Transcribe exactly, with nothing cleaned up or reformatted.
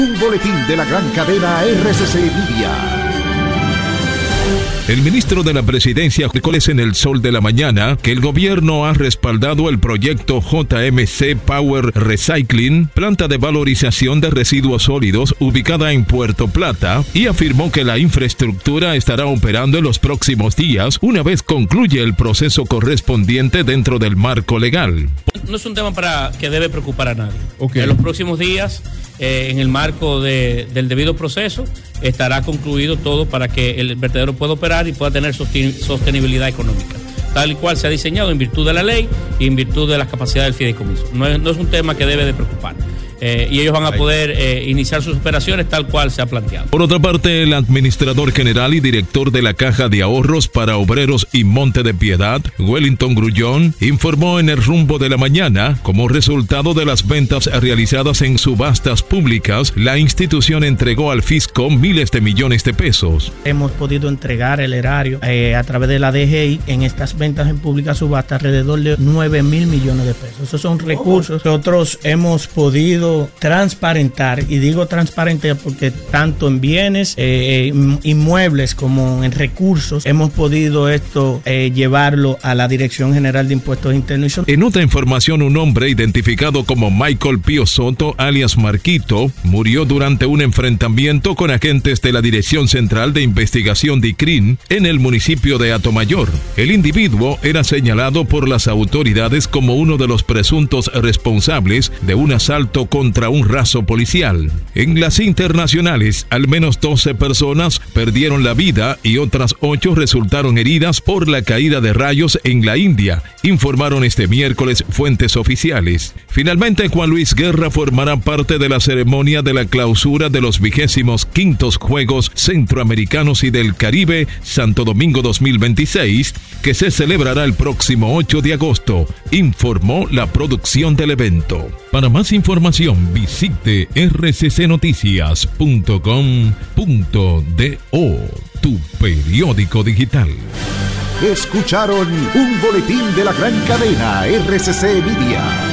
Un boletín de la gran cadena R C C Media. El ministro de la Presidencia miércoles en El Sol de la Mañana que el gobierno ha respaldado el proyecto J M C Power Recycling, planta de valorización de residuos sólidos ubicada en Puerto Plata, y afirmó que la infraestructura estará operando en los próximos días una vez concluye el proceso correspondiente dentro del marco legal. No es un tema para que debe preocupar a nadie. Okay. En los próximos días, eh, en el marco de, del debido proceso, estará concluido todo para que el vertedero pueda operar y pueda tener sostenibilidad económica, tal y cual se ha diseñado en virtud de la ley y en virtud de las capacidades del fideicomiso. No es, no es un tema que debe de preocupar. Eh, y ellos van a poder eh, iniciar sus operaciones tal cual se ha planteado. Por otra parte, el administrador general y director de la Caja de Ahorros para Obreros y Monte de Piedad, Wellington Grullón, informó en El Rumbo de la Mañana, como resultado de las ventas realizadas en subastas públicas, la institución entregó al fisco miles de millones de pesos. Hemos podido entregar el erario eh, a través de la D G I en estas ventas en pública subasta alrededor de nueve mil millones de pesos. Esos son recursos que nosotros hemos podido transparentar, y digo transparentar porque tanto en bienes eh, inmuebles como en recursos hemos podido esto eh, llevarlo a la Dirección General de Impuestos Internos. En otra información, un hombre identificado como Michael Pío Soto, alias Marquito, murió durante un enfrentamiento con agentes de la Dirección Central de Investigación de I C R I N en el municipio de Atomayor. El individuo era señalado por las autoridades como uno de los presuntos responsables de un asalto con contra un raso policial. En las internacionales, al menos doce personas perdieron la vida y otras ocho resultaron heridas por la caída de rayos en la India, informaron este miércoles fuentes oficiales. Finalmente, Juan Luis Guerra formará parte de la ceremonia de la clausura de los vigésimos quintos Juegos Centroamericanos y del Caribe Santo Domingo dos mil veintiséis, que se celebrará el próximo ocho de agosto, informó la producción del evento. Para más información, visite r c c noticias punto com punto do, tu periódico digital. Escucharon un boletín de la gran cadena R C C Media.